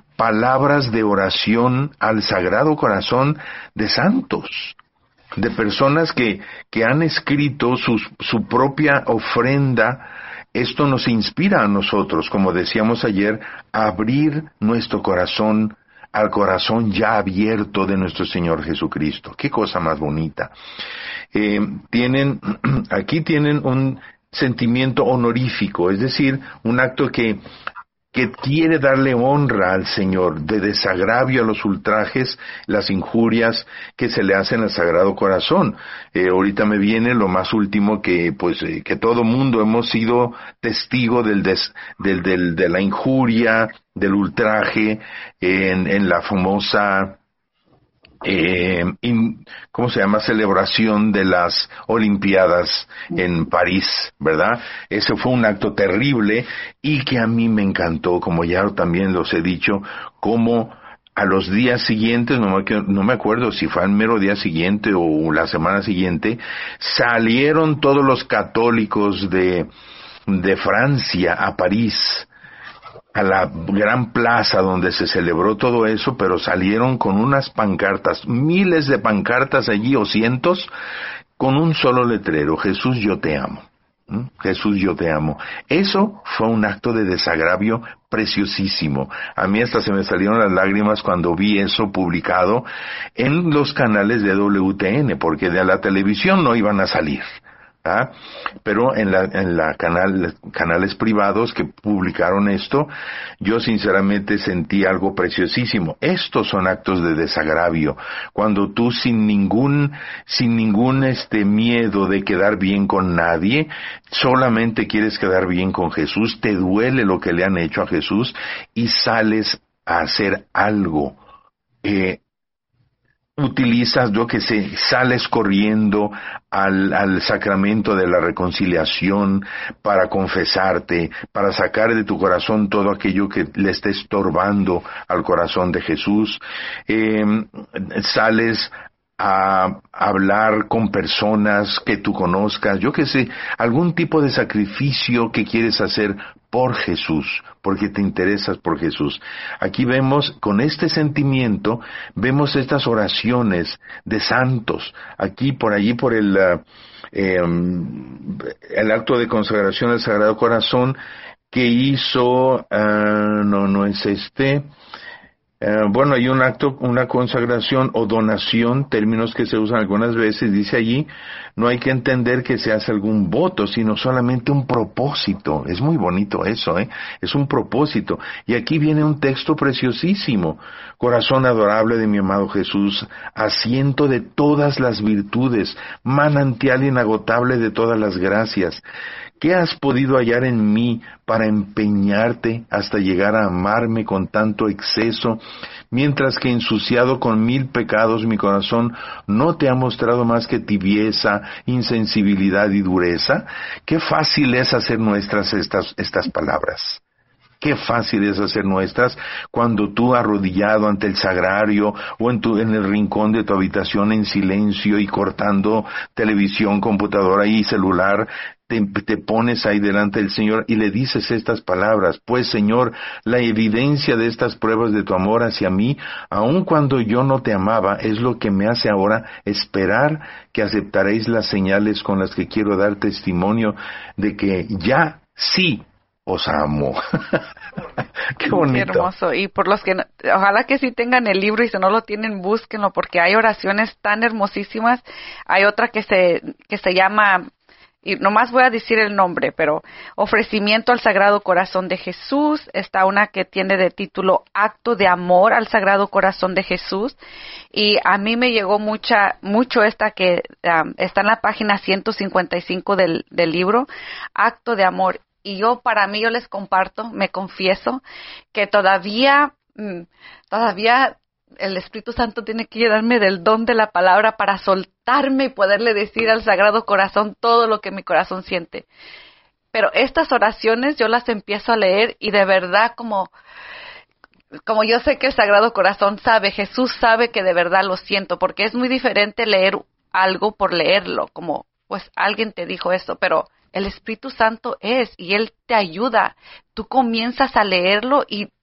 palabras de oración al Sagrado Corazón de santos, de personas que han escrito su propia ofrenda. Esto nos inspira a nosotros, como decíamos ayer, a abrir nuestro corazón al corazón ya abierto de nuestro Señor Jesucristo. ¡Qué cosa más bonita! Aquí tienen un sentimiento honorífico, es decir, un acto que quiere darle honra al Señor, de desagravio a los ultrajes, las injurias que se le hacen al Sagrado Corazón. Ahorita me viene lo más último que todo mundo hemos sido testigo de la injuria, del ultraje, en la famosa ¿cómo se llama? Celebración de las Olimpiadas en París, ¿verdad? Ese fue un acto terrible y que a mí me encantó, como ya también los he dicho, como a los días siguientes, no me acuerdo si fue al mero día siguiente o la semana siguiente, salieron todos los católicos de Francia a París, a la gran plaza donde se celebró todo eso, pero salieron con unas pancartas, miles de pancartas allí, o cientos, con un solo letrero: Jesús, yo te amo. Jesús, yo te amo. Eso fue un acto de desagravio preciosísimo. A mí hasta se me salieron las lágrimas cuando vi eso publicado en los canales de WTN, porque de la televisión no iban a salir. Pero en canales privados que publicaron esto, yo sinceramente sentí algo preciosísimo. Estos son actos de desagravio, cuando tú sin ningún miedo de quedar bien con nadie, solamente quieres quedar bien con Jesús, te duele lo que le han hecho a Jesús y sales a hacer algo. Utilizas, sales corriendo al sacramento de la reconciliación para confesarte, para sacar de tu corazón todo aquello que le esté estorbando al corazón de Jesús. Sales a hablar con personas que tú conozcas, algún tipo de sacrificio que quieres hacer por Jesús, porque te interesas por Jesús. Aquí vemos, con este sentimiento, vemos estas oraciones de santos. Aquí, por allí, por el acto de consagración al Sagrado Corazón que hizo, no es este. Hay un acto, una consagración o donación, términos que se usan algunas veces, dice allí, no hay que entender que se hace algún voto, sino solamente un propósito. Es muy bonito eso, es un propósito. Y aquí viene un texto preciosísimo: corazón adorable de mi amado Jesús, asiento de todas las virtudes, manantial inagotable de todas las gracias. ¿Qué has podido hallar en mí para empeñarte hasta llegar a amarme con tanto exceso, mientras que ensuciado con 1000 pecados mi corazón no te ha mostrado más que tibieza, insensibilidad y dureza? Qué fácil es hacer nuestras estas palabras. Qué fácil es hacer nuestras cuando tú, arrodillado ante el sagrario o en el rincón de tu habitación en silencio y cortando televisión, computadora y celular, te pones ahí delante del Señor y le dices estas palabras: pues, Señor, la evidencia de estas pruebas de tu amor hacia mí, aun cuando yo no te amaba, es lo que me hace ahora esperar que aceptaréis las señales con las que quiero dar testimonio de que ya sí os amo. Qué bonito. Qué hermoso. Y por los que ojalá que sí tengan el libro, y si no lo tienen, búsquenlo, porque hay oraciones tan hermosísimas. Hay otra que se llama, y nomás voy a decir el nombre, pero ofrecimiento al Sagrado Corazón de Jesús. Está una que tiene de título Acto de Amor al Sagrado Corazón de Jesús. Y a mí me llegó mucho esta que está en la página 155 del libro, Acto de Amor. Y yo les comparto, me confieso, que todavía el Espíritu Santo tiene que darme del don de la palabra para soltarme y poderle decir al Sagrado Corazón todo lo que mi corazón siente. Pero estas oraciones yo las empiezo a leer y de verdad como yo sé que el Sagrado Corazón sabe, Jesús sabe que de verdad lo siento, porque es muy diferente leer algo por leerlo, como pues alguien te dijo eso, pero el Espíritu Santo y Él te ayuda. Tú comienzas a leerlo y